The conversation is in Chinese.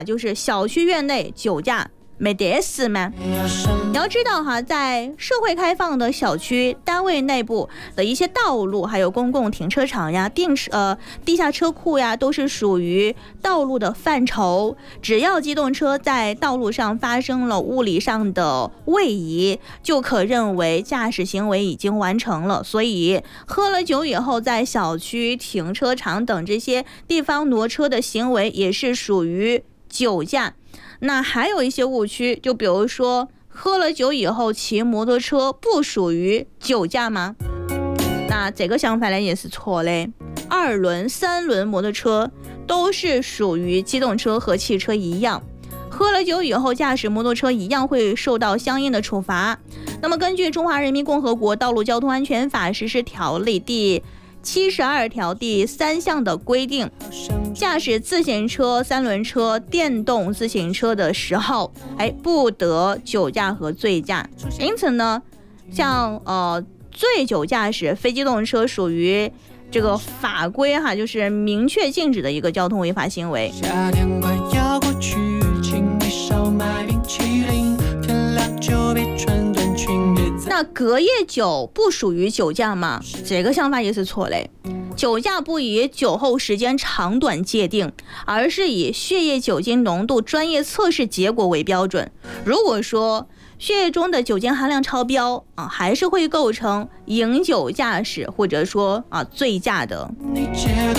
就是小区院内酒驾没得事吗？你要知道哈，在社会开放的小区单位内部的一些道路，还有公共停车场呀、地下车库呀，都是属于道路的范畴。只要机动车在道路上发生了物理上的位移，就可认为驾驶行为已经完成了。所以喝了酒以后在小区、停车场等这些地方挪车的行为也是属于酒驾。那还有一些误区，就比如说喝了酒以后骑摩托车不属于酒驾吗？那这个想法呢也是错的。2轮、3轮摩托车都是属于机动车和汽车一样，喝了酒以后驾驶摩托车一样会受到相应的处罚。那么根据《中华人民共和国道路交通安全法实施条例》第72条第3项的规定，驾驶自行车、3轮车、电动自行车的时候，不得酒驾和醉驾。因此呢，像醉酒驾驶非机动车属于这个法规哈，就是明确禁止的一个交通违法行为。 夏天快要过去，请你少买冰淇淋，天亮就别穿短裙。 那隔夜酒不属于酒驾吗？这个想法也是错的。酒驾不以酒后时间长短界定，而是以血液酒精浓度专业测试结果为标准。如果说血液中的酒精含量超标还是会构成饮酒驾驶或者说醉驾的。 你解读